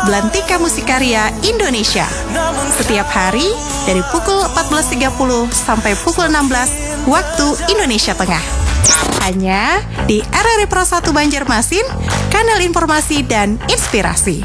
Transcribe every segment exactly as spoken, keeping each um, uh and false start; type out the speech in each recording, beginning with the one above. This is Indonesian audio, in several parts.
Belantika Musikaria Indonesia. Setiap hari dari pukul empat belas tiga puluh sampai pukul enam belas waktu Indonesia Tengah. Hanya di R R I Pro satu Banjarmasin, kanal informasi dan inspirasi.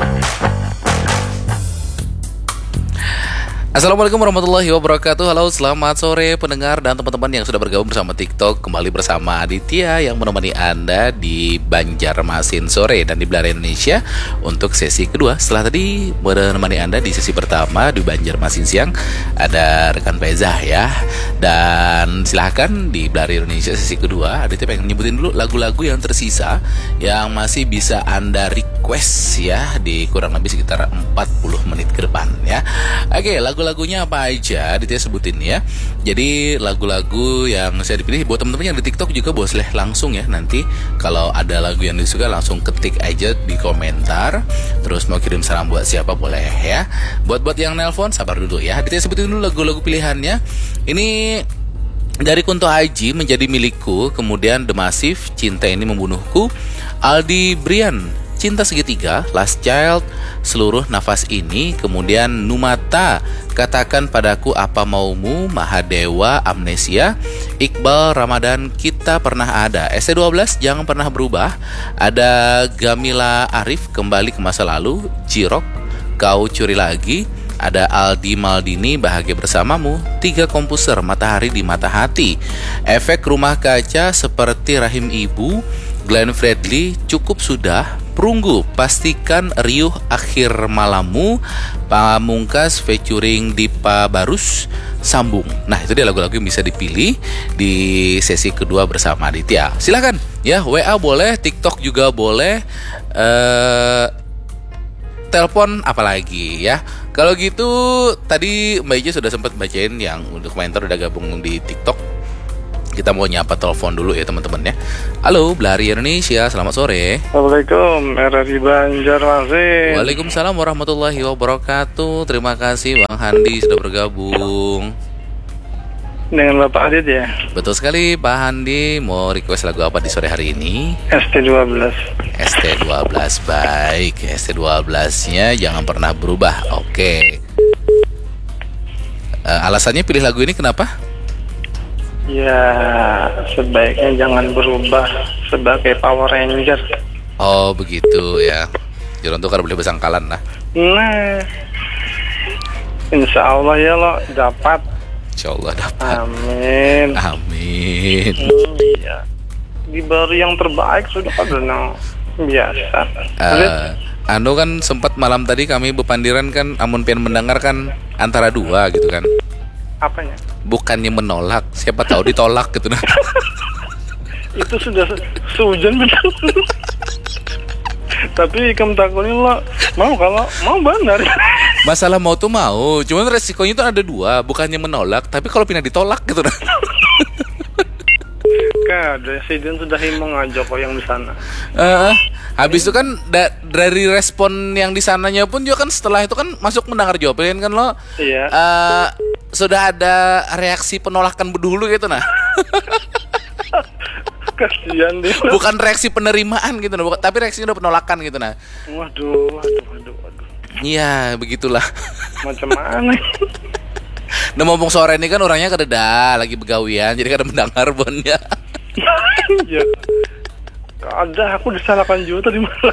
Assalamualaikum warahmatullahi wabarakatuh. Halo, selamat sore pendengar dan teman-teman yang sudah bergabung bersama TikTok. Kembali bersama Aditya yang menemani Anda di Banjarmasin sore dan di Belajar Indonesia untuk sesi kedua. Setelah tadi menemani Anda di sesi pertama di Banjarmasin siang, ada rekan Pezah ya. Dan silahkan di Belajar Indonesia sesi kedua, Aditya pengen nyebutin dulu lagu-lagu yang tersisa yang masih bisa Anda request ya di kurang lebih sekitar empat puluh menit ke depan ya. Oke, lagu lagunya apa aja Aditya sebutin ya. Jadi lagu-lagu yang saya dipilih buat teman-teman yang di TikTok juga boleh langsung ya. Nanti kalau ada lagu yang disuka langsung ketik aja di komentar. Terus mau kirim salam buat siapa boleh ya. Buat-buat yang nelpon sabar dulu ya. Aditya sebutin dulu lagu-lagu pilihannya. Ini dari Kunto Aji, Menjadi Milikku, kemudian The Massive, Cinta Ini Membunuhku, Aldi Brian, Cinta Segitiga, Last Child, Seluruh Nafas Ini, kemudian Numata, Katakan Padaku Apa Maumu, Mahadewa, Amnesia, Iqbal Ramadan, Kita Pernah Ada, S T dua belas, Jangan Pernah Berubah, ada Gamila Arif, Kembali ke Masa Lalu, Jirok, Kau Curi Lagi, ada Aldi Maldini, Bahagia Bersamamu, Tiga Komposer, Matahari di Mata Hati, Efek Rumah Kaca, Seperti Rahim Ibu, Glenn Fredly, Cukup Sudah, Perunggu, Pastikan Riuh Akhir Malammu, Pamungkas featuring Dipa Barus, Sambung. Nah, itu dia lagu-lagu yang bisa dipilih di sesi kedua bersama Aditya. Silakan ya, W A boleh, TikTok juga boleh, eh, telepon apalagi ya. Kalau gitu tadi Mbak Ija sudah sempat bacain yang untuk komentar udah gabung di TikTok. Kita mau nyapa telepon dulu ya teman-teman ya. Halo, Belari Indonesia, selamat sore. Assalamualaikum, R R I Banjarmasin. Waalaikumsalam warahmatullahi wabarakatuh. Terima kasih Bang Handi sudah bergabung. Dengan Bapak Adit ya? Betul sekali Pak Handi. Mau request lagu apa di sore hari ini? S T dua belas. S T dua belas, baik. S T dua belas-nya Jangan Pernah Berubah. Oke. uh, Alasannya pilih lagu ini kenapa? Ya, sebaiknya jangan berubah sebagai Power Ranger. Oh begitu ya. Jangan tuh karena boleh besangkalan lah. Nah, insya Allah ya lo dapat. Insya Allah dapat. Amin. Amin. Iya. Diberi yang terbaik sudah kadang biasa. Uh, anu kan sempat malam tadi kami bepandiran kan, amun pengen mendengarkan antara dua gitu kan. Apanya? Bukannya menolak, siapa tahu ditolak gitu nah. Itu sudah sehujan benar. Tapi kamu takutnya lo mau, kalau mau benar. Masalah mau tuh mau, cuman resikonya itu ada dua, bukannya menolak, tapi kalau pindah ditolak gitu nah. Kan Presiden sudah himbau ngajak kok yang di sana. Uh, habis itu kan da- dari respon yang di sananya pun juga kan setelah itu kan masuk mendengar jawaban kan lo. Iya. Uh, sudah ada reaksi penolakan dulu gitu nah. Kasihan dia. Bukan reaksi penerimaan gitu nah, bukan, tapi reaksinya udah penolakan gitu nah. Waduh, waduh, waduh, waduh. Iya, begitulah. Macam mana? Nah, ngomong sore ini kan orangnya kededa lagi begawian, jadi kada mendengar bonnya. Iya. Ada, aku disalahkan juga di mana?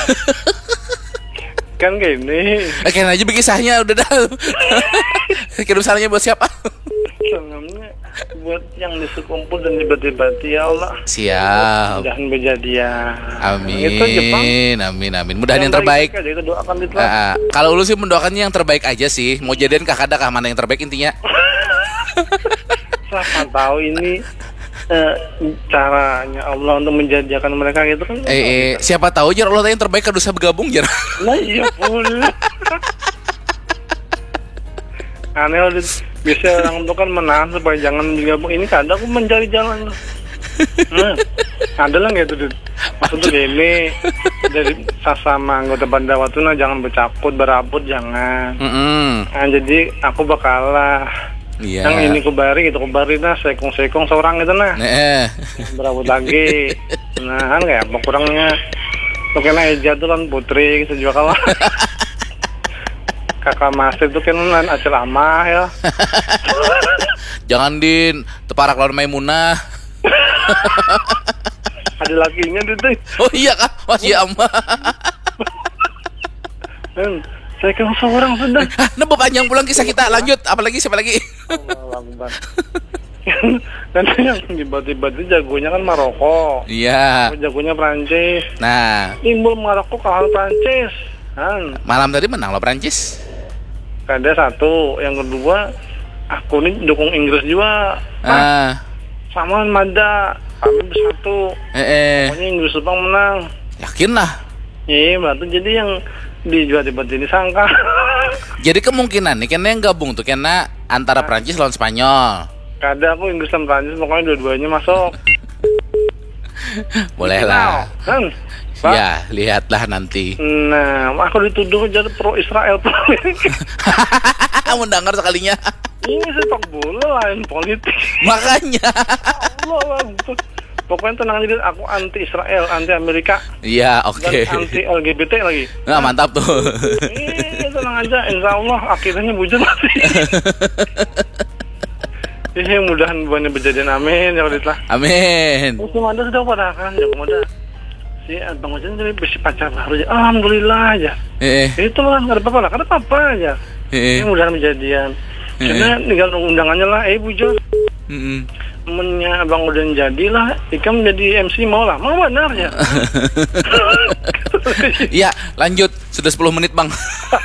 Kan kayak ini. Oke, aja bekisahnya udah dah. Kirim salahnya buat siapa? Salamnya buat yang disekumpul dan dibati-bati ya Allah. Siap. Mudahan berjadian. Amin. Itu Jepang. Amin, amin. Mudahan yang, yang terbaik. Aja, itu doakan di uh, kalau lu sih mendoakannya yang terbaik aja sih. Mau jadian kah kada kah mana yang terbaik intinya. Siapa tahu ini uh, caranya Allah untuk menjadikan mereka gitu kan. Eh, eh siapa tahu jar Allah yang terbaik kada usah bergabung jar. Nah iya boleh. Aneh udah biasa orang itu kan menahan supaya jangan bergabung. Ini kadang aku mencari jalan. Nah, ada lah gitu. Maksudnya gini, dari sesama anggota Banda Watuna jangan bercakut, berabut jangan. Mm-hmm. Nah, jadi aku bakalah. Iya. Yang ini kubari gitu, kubari nah sekong-sekong seorang gitu nah. Nah. Berabut lagi. Nah, kan kayak apa kurangnya. Pokoknya Eja tuh kan putri gitu juga kalah. kakak mas itu kan nan acil amah ya. Jangan din teparak lawan Maimunah. Ada lakinya itu. Oh iya kan, masih amah. Dan saya kan seorang sudah. Nembok panjang pulang kisah kita, lanjut. Apalagi siapa lagi? Allah Akbar. Dan yang tiba-tiba itu jagonya kan Maroko. Iya. Jagonya Prancis. Nah, Timbul Maroko kalah Prancis. Kan. malam tadi menang loh Prancis. Ada satu, yang kedua aku nih dukung Inggris juga. Ah, Sama Mada, kami bersatu. eh, eh. Pokoknya Inggris Jepang menang. Yakin lah. Iya, berarti jadi yang dijual tiba-tiba disangka. Jadi kemungkinan nih kena yang gabung tuh kena antara Prancis lawan Spanyol. Kada aku Inggris dan Prancis pokoknya dua-duanya masuk. Boleh lah. Kan? Pak? Ya, lihatlah nanti. Nah, aku dituduh jadi pro Israel pro Amerika. Mendengar sekalinya. Ini sepak bola lain politik. Makanya. Allah lah. Pokoknya tenang aja, aku anti Israel, anti Amerika. Iya, oke. Dan anti L G B T lagi. Nah, mantap tuh. Iya, tenang aja. Insya Allah akhirnya bujur nanti. Ini mudahan buahnya berjadian, amin ya Allah. Amin. Oh, si Mada sudah pada kan, ya Mada. Si Abang Ojan jadi besi pacar baru aja. Alhamdulillah aja. Eh, Itu lah, nggak ada apa-apa lah, ada apa-apa aja. eh, Ini mudahan berjadian. Eh. Karena tinggal undangannya lah, eh bujur. mm-mm. Temennya Abang Ojan jadilah, Ika menjadi M C mau lah, mau benar ya. Iya, lanjut. Sudah sepuluh menit, Bang.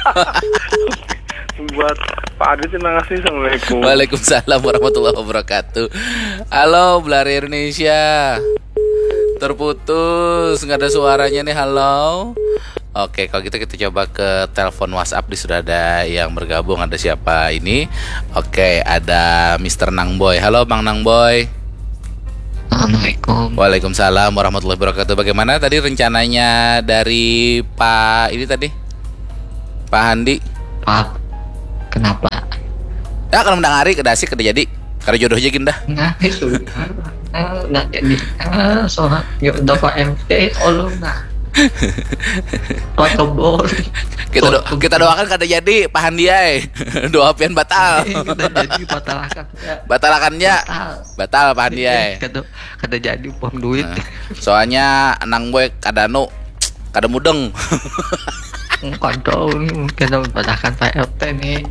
Buat Pak Adi terima kasih. Assalamualaikum. Waalaikumsalam warahmatullahi wabarakatuh. Halo, Belari Indonesia. Terputus, nggak ada suaranya nih. Halo. Oke, kalau gitu kita coba ke telepon WhatsApp. Di sudah ada yang bergabung. Ada siapa ini? Oke, ada mister Nangboy. Halo, Bang Nangboy. Assalamualaikum. Waalaikumsalam warahmatullahi wabarakatuh. Bagaimana tadi rencananya dari Pak ini tadi? Pak Handi? Pak, kenapa? Ya kalau mendang hari kedasi kada jadi. Kada jodohnya gindah. Nah, itu ah, nggak jadi. Ah, soal ya udah Pak M T, tolong nah. Pak Tobor. Kita do kita doakan kada jadi Pak Handi ay. Doa pian batal. Kita jadi batalkan. Batalakannya Batal. batal Pak Handi ay. Kada kada jadi pom duit. Nah, soalnya nang boy kada nu kada mudeng. Kado kita batalkan Pak M T nih.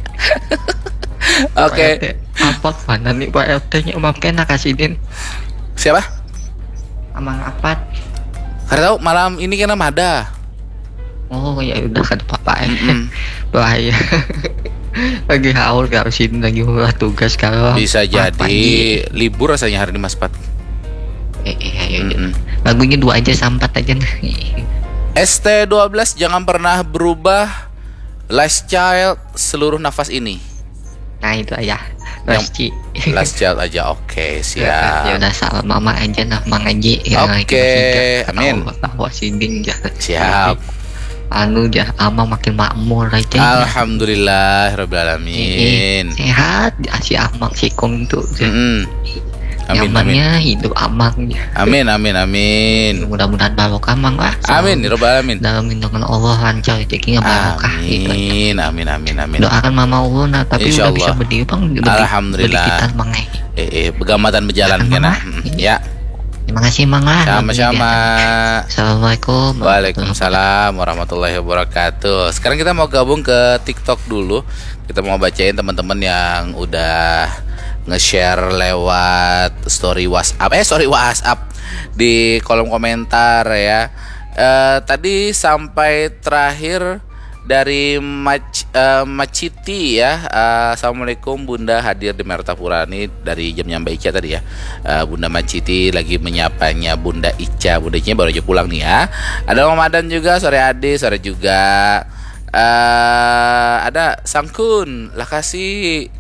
Oke. Apa mana nih Pak M T-nya Umam kena kasih Siapa? Amang apa? Kada tahu malam ini kena Mada. Oh ya udah kan Pak Mm-mm. bahaya. Lagi haul gak sini lagi ulah tugas kalau Bisa jadi pagi. libur rasanya hari ini Mas Pat. Eh, eh ayo Mm-mm. lagunya dua aja sampat aja nah. S T dua belas jangan pernah berubah. Last Child seluruh nafas ini. Nah itu aja. Yang- Pasti. Last Child aja. Oke, Ya siap. udah salam mama aja nah Mang Aji. Oke, amin. Tahu sidin ya. Siap. Anu ya ama makin makmur aja. Alhamdulillah rabbil alamin. Sehat si Amang si Kong tuh. Mm-mm. Amin amin. Nyamannya hidup Amang ya. Amin amin amin. Mudah-mudahan barokah Mang lah. Amin ya rabbal alamin. Dalam lindungan Allah lancar rezekinya barokah gitu. Amin amin amin amin. Doakan mama ulun nah, tapi Insya udah bisa Allah. berdiri bang. Lebih- Alhamdulillah. lebih kita mangai. Eh, eh begamatan berjalan Doakan, kena. Mama. Hmm, Ya, Terima kasih mang lah. sama-sama. Assalamualaikum. Waalaikumsalam warahmatullahi wabarakatuh. Sekarang kita mau gabung ke TikTok dulu. Kita mau bacain teman-teman yang udah nge-share lewat story WhatsApp. Eh, story WhatsApp di kolom komentar ya. Eh, tadi sampai terakhir dari Mac, eh, Maciti ya. Eh, Assalamualaikum Bunda, hadir di Mertapura nih dari jamnya Mbak Ica tadi ya. Eh, Bunda Maciti lagi menyapanya Bunda Ica. Bunda Ica baru aja pulang nih ya. Ada Ramadan juga, sore Ade, sore juga. Eh, ada Sangkun, Lakasi.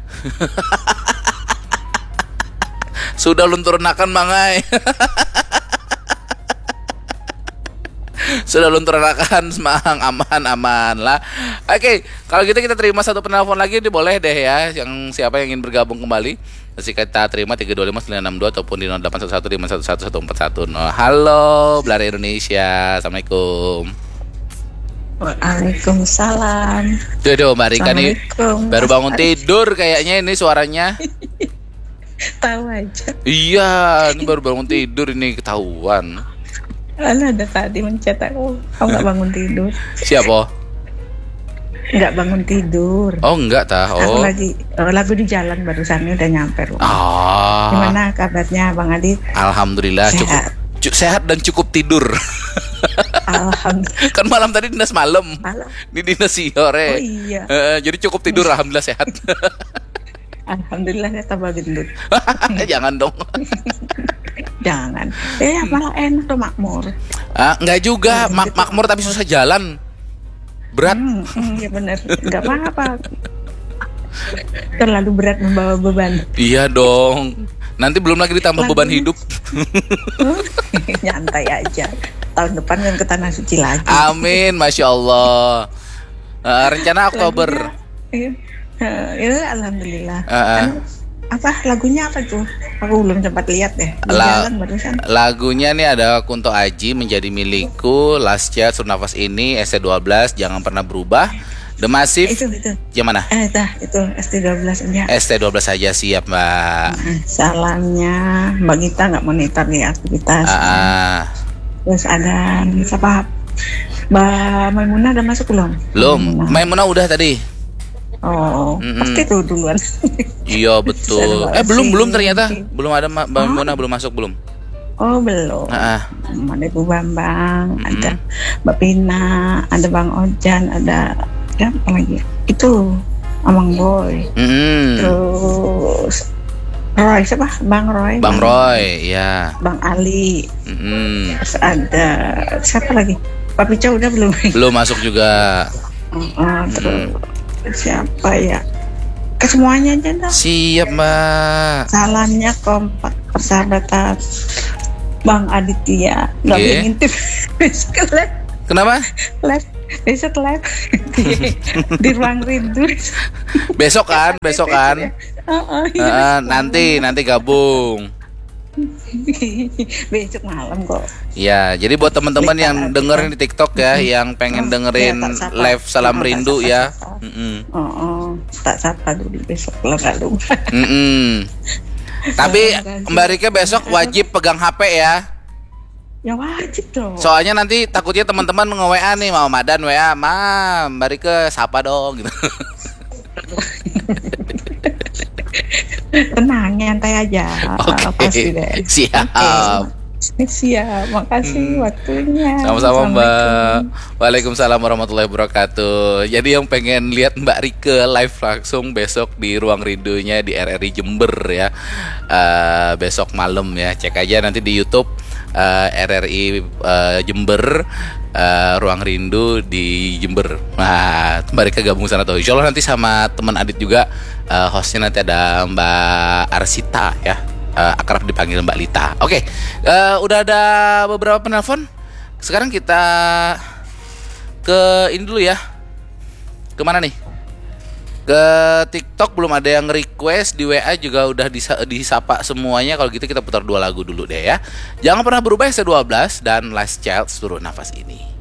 Sudah lunturnakan mangai. Sudah lunturnakan semang aman aman lah. Oke, kalau gitu kita terima satu penelpon lagi, ini boleh deh ya. Yang siapa yang ingin bergabung kembali, masih kita terima tiga dua lima sembilan enam dua ataupun di nol delapan satu satu lima satu satu satu empat satu nol. Halo, Belari Indonesia. Assalamualaikum. Waalaikumsalam. Tuh, tuh Mbak Rika nih Assalamualaikum. baru bangun tidur kayaknya ini suaranya. Tahu aja. Iya, ini baru bangun tidur ini ketahuan. Alah, ada tadi mencet aku. Kamu nggak bangun tidur? Siapa? Nggak bangun tidur. Oh enggak tah. Aku Oh. lagi oh, lagu di jalan barusan ini udah nyampe rumah. Ah. Gimana kabarnya Bang Adit? Alhamdulillah Sehat. cukup cu- sehat dan cukup tidur. Alhamdulillah. Kan malam tadi dinas malam. Malam. Ini dinas sore. Oh iya. Eh, jadi cukup tidur alhamdulillah sehat. Alhamdulillah saya tambah gendut. Jangan dong. Jangan. Eh malah enak tuh makmur. Ah, enggak juga, mak makmur tapi susah jalan. Berat. Hmm, hmm, ya benar. Enggak apa-apa. Terlalu berat membawa beban. Iya dong. Nanti belum lagi ditambah Lagu- beban hidup. Nyantai aja. Tahun depan kan ke tanah suci lagi. Amin, masya Allah. Eh, rencana Oktober. Iya. Eh, ya, alhamdulillah. Ah, ah. Kan, apa lagunya apa tuh? Aku belum sempat lihat deh. Di La- jalan barusan. Lagunya nih ada Kunto Aji, Menjadi Milikku, Last Chat, Suruh Nafas Ini, S T dua belas, Jangan Pernah Berubah, The Massive. Itu itu. Yang mana? Eh, dah, itu S T dua belas aja. S T dua belas saja siap, Mbak. Nah, salamnya Mbak Gita nggak monitor nih aktivitas. Ah, ah. Terus ada siapa? Mbak Maimunah udah masuk belum? Belum. Maimunah. Maimunah udah tadi. Oh, Mm-mm. pasti tuh duluan. Iya betul. Eh belum belum ternyata. Belum ada Ma- Mbak Hah? Maimunah belum masuk belum. Oh belum. Ah, ah. Hmm, Ada Ibu Bambang, Mm-mm. ada Mbak Pina, ada Bang Ojan, ada ya, apa lagi? Itu Amang Boy. Mm-mm. Terus Roy siapa? Bang Roy. Bang Roy, ya. Bang Ali. Mm-mm. Terus ada siapa lagi? Pak Pica udah belum? Belum masuk juga. Oh, terus siapa ya? Ke semuanya aja dah. Siap, Mbak. Salamnya kompak persahabatan. Bang Aditya nggak Oke. boleh ngintip. Besok live, Kenapa? live, besok live di, di ruang rindu. Besok kan, besok kan. Oh, oh, Ah, iya, ah, nanti nanti gabung. besok malam kok. Ya, jadi buat teman-teman Lika yang Aditya. dengerin di TikTok ya, yang pengen Oh, dengerin iya, tak sapa. live Salam Oh, tak Rindu sapa, ya. sapa. Mm-mm. Oh, oh, tak sapa dulu besok lalu. Mm-mm. Tapi Mbak Rika besok wajib pegang H P ya. Ya wajib dong. Soalnya nanti takutnya teman-teman nge-W A nih, mau Madan W A, "Ma, Mbak Rika sapa dong" gitu. Tenang, nyantai aja. Oke. Pasti deh. Siap. Oke. Siap, makasih waktunya. Sama-sama Mbak. Assalamualaikum. Waalaikumsalam warahmatullahi wabarakatuh. Jadi yang pengen lihat Mbak Rika live langsung besok di Ruang Rindunya di R R I Jember ya. Eh, besok malam ya. Cek aja nanti di YouTube eh, R R I eh, Jember, eh, Ruang Rindu di Jember. Nah, Mbak Rika gabung sana tuh. Insya Allah nanti sama teman Adit juga, eh, hostnya nanti ada Mbak Arsita ya. Uh, akrab dipanggil Mbak Lita. Oke, uh, udah ada beberapa penelpon. Sekarang kita ke ini dulu ya. Kemana nih? Ke TikTok belum ada yang request, di W A juga udah disa- disapa semuanya. Kalau gitu kita putar dua lagu dulu deh ya. Jangan pernah berubah S T dua belas dan Last Child Suruh Nafas Ini.